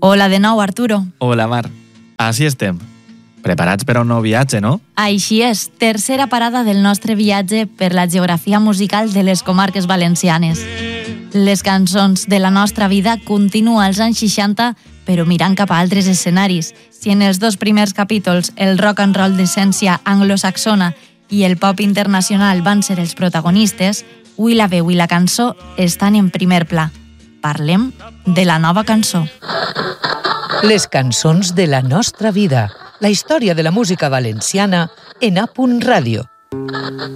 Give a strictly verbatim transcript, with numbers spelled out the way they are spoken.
Hola de nou, Arturo. Hola, Mar. Així estem. Preparats per a un nou viatge, no? Així és, tercera parada del nostre viatge per la geografia musical de les comarques valencianes. Les cançons de la nostra vida continuen als anys seixanta, però mirant cap a altres escenaris. Si en els dos primers capítols el rock and roll d'essència anglosaxona i el pop internacional van ser els protagonistes, avui la veu i la cançó estan en primer pla. Parlem de la nova cançó. Les cançons de la nostra vida. La història de la música valenciana en A Punt Ràdio.